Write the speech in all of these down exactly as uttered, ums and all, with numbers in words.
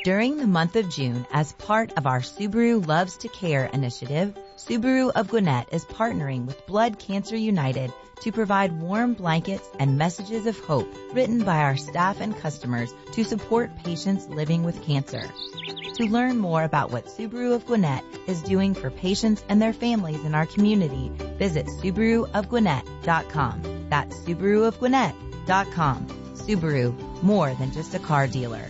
During the month of June, as part of our Subaru Loves to Care initiative, Subaru of Gwinnett is partnering with Blood Cancer United to provide warm blankets and messages of hope written by our staff and customers to support patients living with cancer. To learn more about what Subaru of Gwinnett is doing for patients and their families in our community, visit Subaru of Gwinnett dot com. That's Subaru of Gwinnett dot com. Subaru, more than just a car dealer.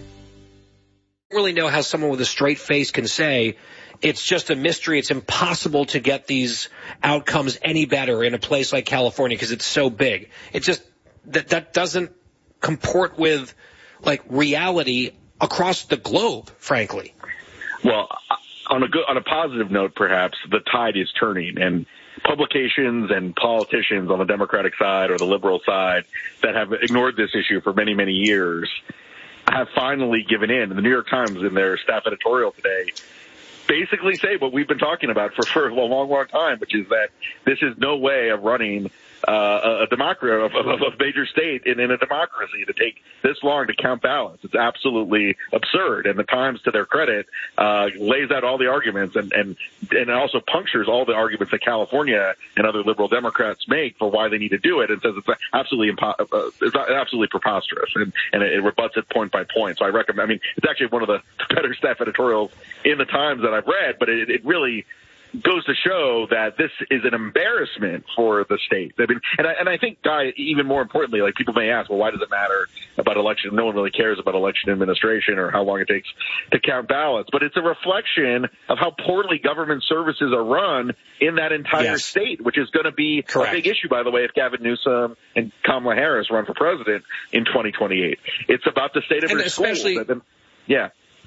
Really know how someone with a straight face can say it's just a mystery. It's impossible to get these outcomes any better in a place like California because it's so big. It just that that doesn't comport with like reality across the globe, frankly. Well, on a good, on a positive note, perhaps the tide is turning, and publications and politicians on the Democratic side or the liberal side that have ignored this issue for many, many years have finally given in. And the New York Times, in their staff editorial today, basically say what we've been talking about for, for a long, long time, which is that this is no way of running uh, a democracy, of, of, of a major state in, in a democracy to take this long to count ballots. It's absolutely absurd. And the Times, to their credit, uh, lays out all the arguments and, and, and also punctures all the arguments that California and other liberal Democrats make for why they need to do it, and says it's absolutely impo- uh, it's absolutely preposterous, and, and it rebuts it point by point. So I recommend, I mean, it's actually one of the better staff editorials in the Times that I've read, but it, it really goes to show that this is an embarrassment for the state. I mean, and I, and I think, Guy, even more importantly, like people may ask, well, why does it matter about election? No one really cares about election administration or how long it takes to count ballots. But it's a reflection of how poorly government services are run in that entire yes. state, which is going to be Correct. a big issue, by the way, if Gavin Newsom and Kamala Harris run for president in twenty twenty-eight. It's about the state of and her especially, schools. Then, yeah.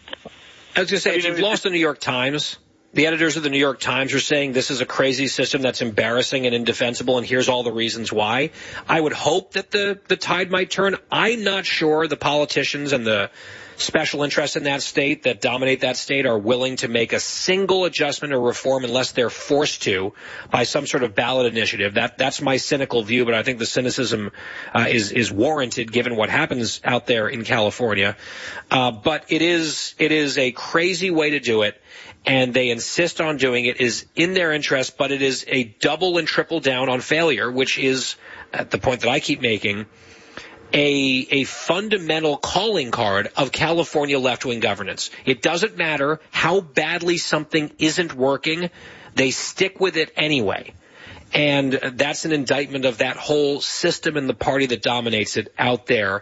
I was going to say, if you've lost the New York Times, the editors of the New York Times are saying this is a crazy system that's embarrassing and indefensible, and here's all the reasons why. I would hope that the, the tide might turn. I'm not sure the politicians and the special interests in that state that dominate that state are willing to make a single adjustment or reform unless they're forced to by some sort of ballot initiative. That that's my cynical view, but I think the cynicism uh, is is warranted given what happens out there in California. Uh, but it is it is a crazy way to do it, and they insist on doing it. It is in their interest, but it is a double and triple down on failure, which is, at the point that I keep making, A, a fundamental calling card of California left-wing governance. It doesn't matter how badly something isn't working, they stick with it anyway. And that's an indictment of that whole system and the party that dominates it out there.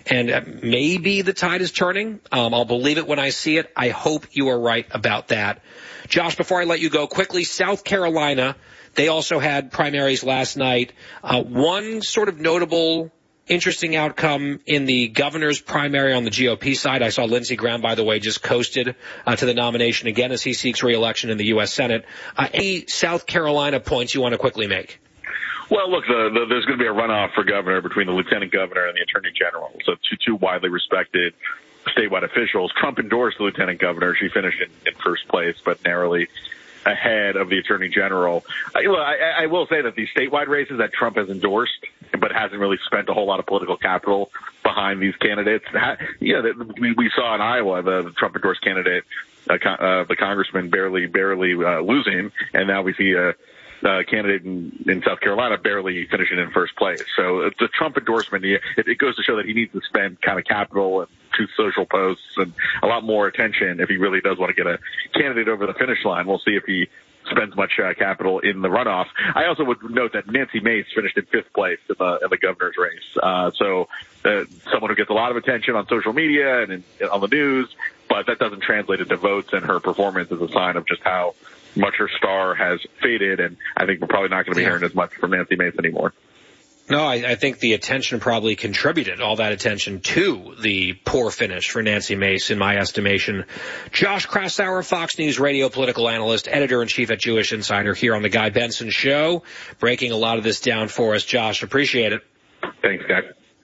And maybe the tide is turning. Um, I'll believe it when I see it. I hope you are right about that. Josh, before I let you go, quickly, South Carolina, they also had primaries last night. Uh, one sort of notable interesting outcome in the governor's primary on the G O P side. I saw Lindsey Graham, by the way, just coasted uh, to the nomination again as he seeks re-election in the U S Senate. Uh, any South Carolina points you want to quickly make? Well, look, the, the, there's going to be a runoff for governor between the lieutenant governor and the attorney general. So two, two widely respected statewide officials. Trump endorsed the lieutenant governor. She finished in, in first place, but narrowly ahead of the attorney general. I, I, I will say that these statewide races that Trump has endorsed, but hasn't really spent a whole lot of political capital behind these candidates. Yeah, we, we saw in Iowa the Trump endorsed candidate, uh, uh, the congressman, barely, barely uh, losing, and now we see a, a candidate in, in South Carolina barely finishing in first place. So the Trump endorsement, it, it goes to show that he needs to spend kind of capital and Truth Social posts and a lot more attention if he really does want to get a candidate over the finish line. We'll see if he spends much uh, capital in the runoff. I also would note that Nancy Mace finished in fifth place in the, in the governor's race. Uh, so uh, someone who gets a lot of attention on social media and in, on the news, but that doesn't translate into votes, and her performance is a sign of just how much her star has faded, and I think we're probably not going to be hearing as much from Nancy Mace anymore. No, I, I think the attention probably contributed, all that attention, to the poor finish for Nancy Mace, in my estimation. Josh Krausauer, Fox News radio political analyst, editor-in-chief at Jewish Insider, here on the Guy Benson Show, breaking a lot of this down for us. Josh, appreciate it. Thanks, Guy.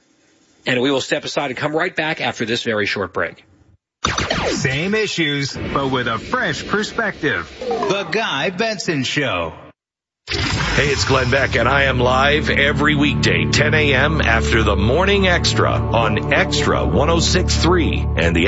And we will step aside and come right back after this very short break. Same issues, but with a fresh perspective. The Guy Benson Show. Hey, it's Glenn Beck, and I am live every weekday, ten a.m. after the Morning Extra on Extra one oh six point three and the